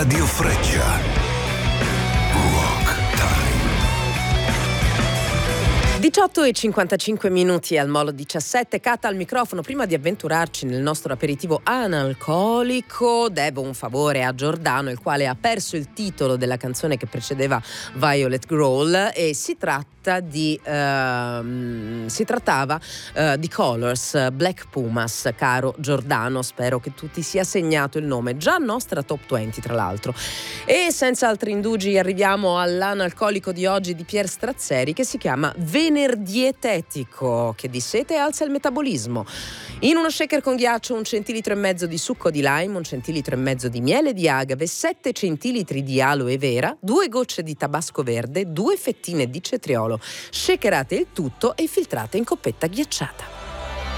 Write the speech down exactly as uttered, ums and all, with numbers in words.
Radio Freccia. Rock Time. diciotto e cinquantacinque minuti al Molo diciassette. Cata al microfono. Prima di avventurarci nel nostro aperitivo analcolico, devo un favore a Giordano, il quale ha perso il titolo della canzone che precedeva Violet Growl, e si tratta di uh, si trattava uh, di Colors, Black Pumas. Caro Giordano, spero che tu ti sia segnato il nome, già nostra top venti tra l'altro. E senza altri indugi arriviamo all'analcolico di oggi di Pier Strazzeri, che si chiama Venerdietetico, che disseta e alza il metabolismo. In uno shaker con ghiaccio un centilitro e mezzo di succo di lime, un centilitro e mezzo di miele di agave, sette centilitri di aloe vera, due gocce di tabasco verde, due fettine di cetriolo. Shakerate il tutto e filtrate in coppetta ghiacciata.